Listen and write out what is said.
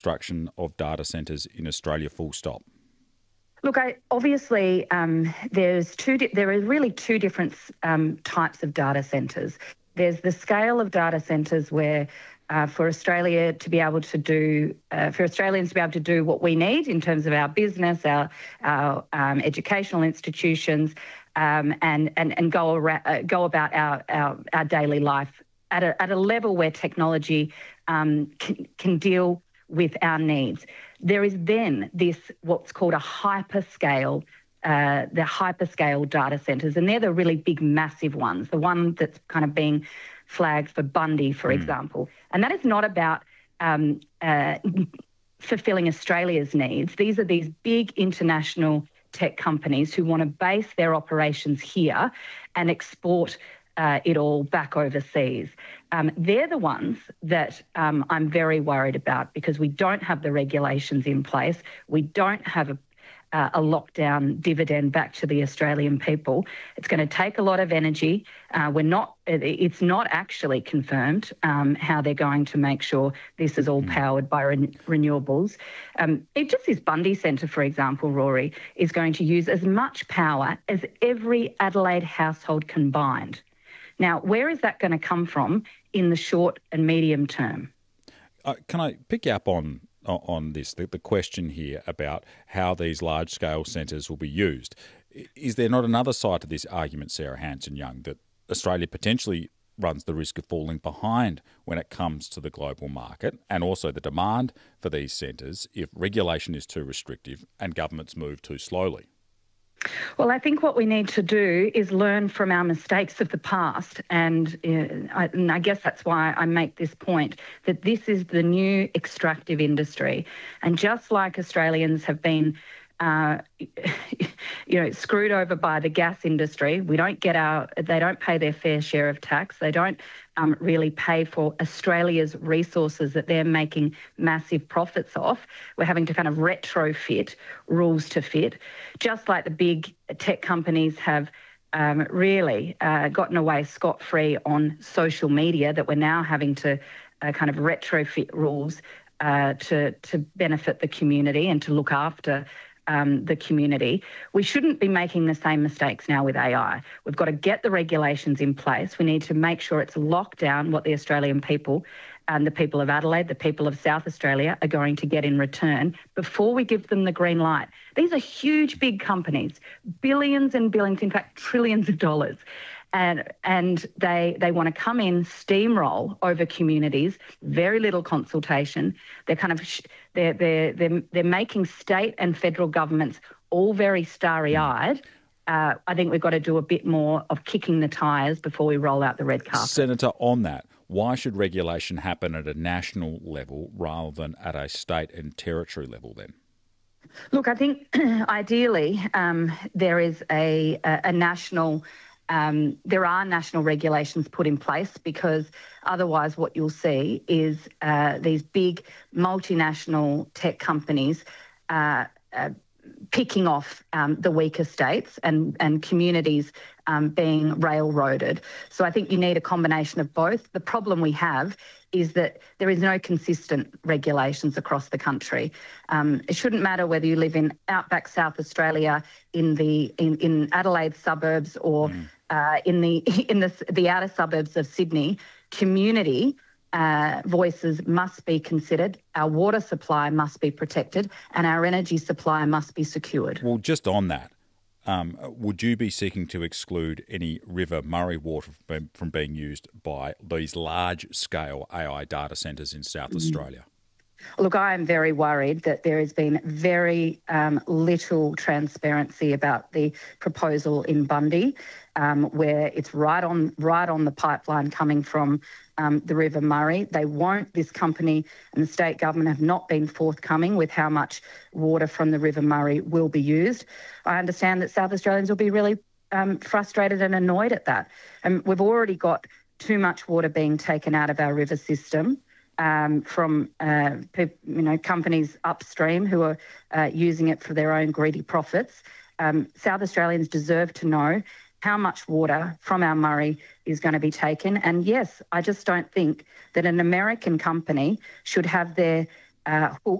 construction of data centres in Australia, full stop? Look, obviously, there are really two different types of data centres. There's the scale of data centres where for Australia to be able to do, for Australians to be able to do what we need in terms of our business, our educational institutions, and go about our daily life at a level where technology can deal with our needs. There is then this what's called a hyperscale. The hyperscale data centres, and they're the really big, massive ones, the one that's kind of being flagged for Bundy, for example. And that is not about fulfilling Australia's needs. These are these big international tech companies who want to base their operations here and export it all back overseas. They're the ones that I'm very worried about because we don't have the regulations in place. We don't have a lockdown dividend back to the Australian people. It's going to take a lot of energy. It's not actually confirmed how they're going to make sure this is all powered by renewables. This Bundy Centre, for example, Rory, is going to use as much power as every Adelaide household combined. Now, where is that going to come from in the short and medium term? Can I pick you up on this, the question here about how these large-scale centres will be used? Is there not another side to this argument, Sarah Hanson-Young, that Australia potentially runs the risk of falling behind when it comes to the global market and also the demand for these centres if regulation is too restrictive and governments move too slowly? Well, I think what we need to do is learn from our mistakes of the past. And I guess that's why I make this point, that this is the new extractive industry. And just like Australians have been screwed over by the gas industry, they don't pay their fair share of tax. They don't really pay for Australia's resources that they're making massive profits off. We're having to kind of retrofit rules to fit, just like the big tech companies have really gotten away scot-free on social media, that we're now having to kind of retrofit rules to benefit the community and to look after the community. We shouldn't be making the same mistakes now with AI. We've got to get the regulations in place. We need to make sure it's locked down what the Australian people and the people of Adelaide, the people of South Australia are going to get in return before we give them the green light. These are huge, big companies, billions and billions, in fact, trillions of dollars. And they want to come in, steamroll over communities, very little consultation. They're kind of they're making state and federal governments all very starry-eyed. I think we've got to do a bit more of kicking the tyres before we roll out the red carpet. Senator, on that, why should regulation happen at a national level rather than at a state and territory level then? Look, I think ideally there is a national. There are national regulations put in place, because otherwise what you'll see is these big multinational tech companies picking off the weaker states and communities being railroaded. So I think you need a combination of both. The problem we have is that there is no consistent regulations across the country. It shouldn't matter whether you live in outback South Australia, in Adelaide suburbs, or in the outer suburbs of Sydney. Community voices must be considered, our water supply must be protected, and our energy supply must be secured. Well, just on that, would you be seeking to exclude any River Murray water from being used by these large-scale AI data centres in South Australia? Look, I am very worried that there has been very little transparency about the proposal in Bundy, where it's right on the pipeline coming from the River Murray. This company and the state government have not been forthcoming with how much water from the River Murray will be used. I understand that South Australians will be really frustrated and annoyed at that. We've already got too much water being taken out of our river system from companies upstream who are using it for their own greedy profits. South Australians deserve to know how much water from our Murray is going to be taken. And yes, I just don't think that an American company should have their hook